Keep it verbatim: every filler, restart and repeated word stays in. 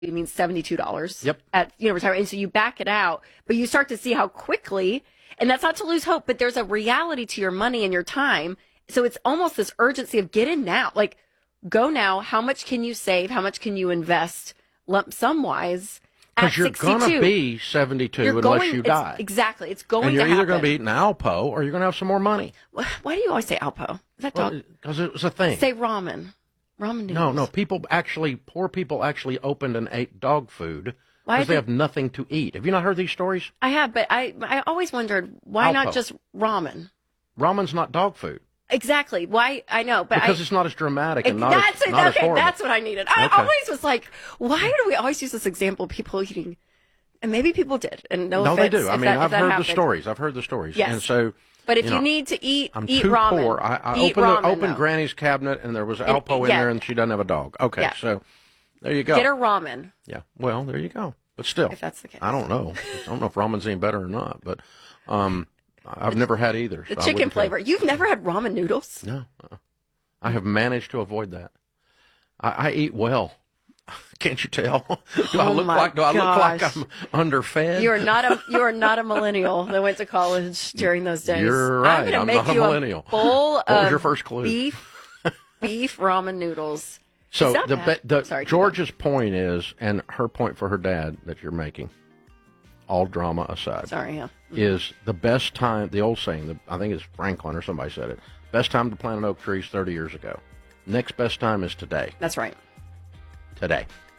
it means seventy-two dollars Yep. at, you know, retirement. And so you back it out, but you start to see how quickly, and that's not to lose hope, but there's a reality to your money and your time. So it's almost this urgency of get in now. Like, go now. How much can you save? How much can you invest lump sum wise? Because you're going to be seventy-two You're unless going, you it's- die. Exactly. It's going and you're to either happen. going to be eating Alpo or you're going to have some more money. Why do you always say Alpo? Is that dog? Because well, it was a thing. Say ramen. Ramen noodles. No, no. People actually, poor people actually opened and ate dog food Why because they did- have nothing to eat. Have you not heard these stories? I have, but I I always wondered, why Alpo. not just ramen? Ramen's not dog food. Exactly. Why? I know, but Because I, it's not as dramatic and not that's as, it. not as Okay, horrible. that's what I needed. I Okay. always was like, why do we always use this example of people eating? And maybe people did, and no, No, they offense do. I if mean, that- if I've that heard happened. the stories. I've heard the stories. Yes. And so, But if you you, know, need to eat, I'm eat too ramen. poor. I, I eat opened, ramen, the, opened though. Granny's cabinet, and there was Alpo in yeah. there, and she doesn't have a dog. Okay, Yeah. so there you go. Get her ramen, Yeah, well, there you go. But still, if that's the case. I don't know. I don't know if ramen's any better or not, but um, I've never had either. The so I chicken wouldn't tell. flavor. You've never had ramen noodles? No, uh, I have managed to avoid that. I, I eat well. Can't you tell? Do I Oh look my like? Do I look like gosh. I'm underfed? You are not a you are not a millennial that went to college during those days. You're right. I'm going to I'm make not a you millennial. bowl What of was your first clue? beef beef ramen noodles. So It's not the, bad. the Sorry, keep George's point is, and her point for her dad that you're making, all drama aside, Sorry, yeah. is the best time. The old saying, the, I think it's Franklin or somebody said it. Best time to plant an oak tree is thirty years ago. Next best time is today. That's right. Today.